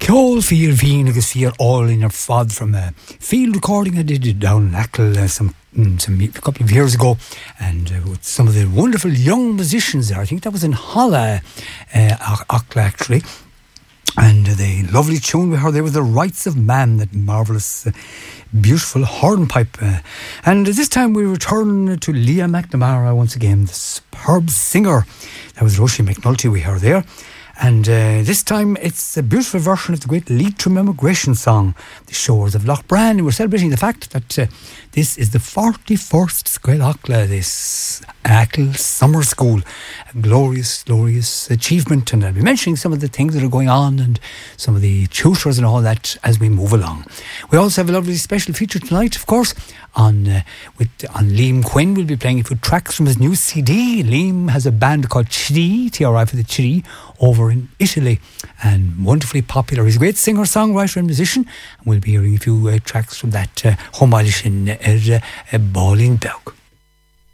Ceol Fíor Bhín agus Fíor all in your fad from a field recording I did down in Achill a couple of years ago, and with some of the wonderful young musicians there. I think that was in Holla, Achill actually. And the lovely tune we heard there was The Rights of Man, that marvellous, beautiful hornpipe. And this time we return to Leah McNamara once again, the superb singer. That was Roisin McNulty we heard there. And this time it's a beautiful version of the great Leitrim immigration song, The Shores of Loch Bran. And we're celebrating the fact that this is the 41st Scoil Achla, this Achill Summer School. A glorious, glorious achievement. And I'll be mentioning some of the things that are going on and some of the tutors and all that as we move along. We also have a lovely special feature tonight, of course, on Liam Quinn. We'll be playing a few tracks from his new CD. Liam has a band called Chiri, T-R-I for the Chiri, over in Italy, and wonderfully popular. He's a great singer, songwriter and musician, and we'll be hearing a few tracks from that Homailish in Ballin Doug.